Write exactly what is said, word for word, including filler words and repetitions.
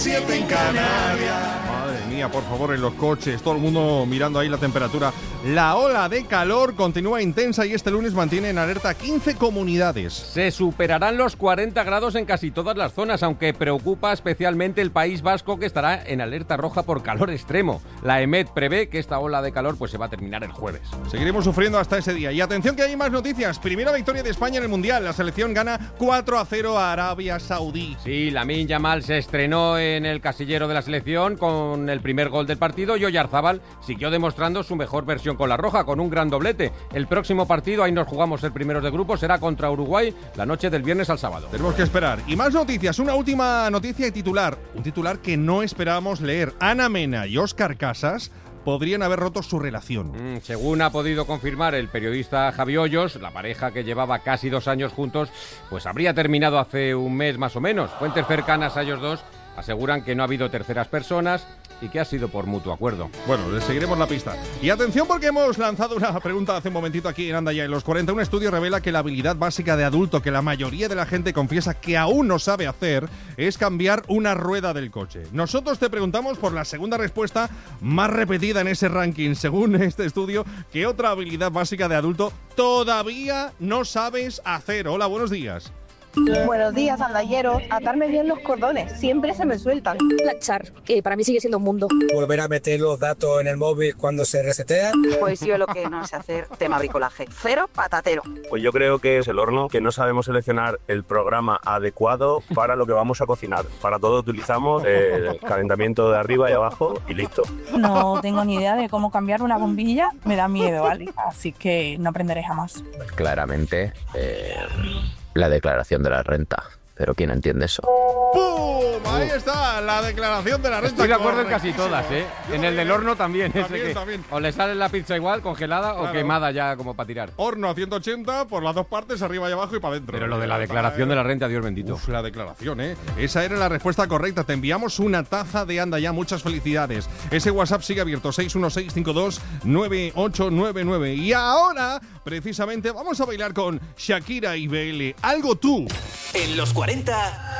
siete en Canarias. Madre mía, por favor, en los coches, todo el mundo mirando ahí la temperatura. La ola de calor continúa intensa y este lunes mantiene en alerta quince comunidades. Se superarán los cuarenta grados en casi todas las zonas, aunque preocupa especialmente el País Vasco, que estará en alerta roja por calor extremo. La EMET prevé que esta ola de calor pues se va a terminar el jueves. Seguiremos sufriendo hasta ese día. Y atención que hay más noticias. Primera victoria de España en el Mundial. La selección gana cuatro a cero a Arabia Saudí. Sí, Lamine Yamal se estrenó en el casillero de la selección con el primer gol del partido y Oyarzábal siguió demostrando su mejor versión con la roja, con un gran doblete. El próximo partido, ahí nos jugamos el primero de grupo, será contra Uruguay la noche del viernes al sábado. Tenemos que esperar. Y más noticias. Una última noticia y titular. Un titular que no esperábamos leer. Ana Mena y Óscar Casas podrían haber roto su relación. Mm, según ha podido confirmar el periodista Javi Hoyos, la pareja, que llevaba casi dos años juntos, pues habría terminado hace un mes más o menos. Fuentes cercanas a ellos dos aseguran que no ha habido terceras personas y que ha sido por mutuo acuerdo. Bueno, les seguiremos la pista. Y atención, porque hemos lanzado una pregunta hace un momentito aquí en Anda Ya en los cuarenta. Un estudio revela que la habilidad básica de adulto que la mayoría de la gente confiesa que aún no sabe hacer es cambiar una rueda del coche. Nosotros te preguntamos por la segunda respuesta más repetida en ese ranking, según este estudio, ¿qué otra habilidad básica de adulto todavía no sabes hacer? Hola, buenos días. Buenos días, andayeros. Atarme bien los cordones, siempre se me sueltan. Planchar, que para mí sigue siendo un mundo. Volver a meter los datos en el móvil cuando se resetea. Pues yo lo que no sé hacer, tema bricolaje. Cero patatero. Pues yo creo que es el horno, que no sabemos seleccionar el programa adecuado para lo que vamos a cocinar. Para todo utilizamos el calentamiento de arriba y abajo y listo. No tengo ni idea de cómo cambiar una bombilla, me da miedo, ¿vale? Así que no aprenderé jamás. Claramente, eh... la declaración de la renta. Pero ¿quién entiende eso? ¡Pum! Ahí está, la declaración de la renta. Estoy de acuerdo en casi todas, ¿eh? Yo en el del horno también. También, ese que también. O le sale la pizza igual, congelada, Claro. o quemada ya como para tirar. Horno a ciento ochenta por las dos partes, arriba y abajo y para adentro. Pero lo de la declaración de la renta, Dios bendito. Uf, la declaración, ¿eh? Esa era la respuesta correcta. Te enviamos una taza de Anda Ya. Muchas felicidades. Ese WhatsApp sigue abierto, seis uno seis cinco dos nueve ocho nueve nueve. Y ahora, precisamente, vamos a bailar con Shakira y B L. Algo tú. En los cuarenta...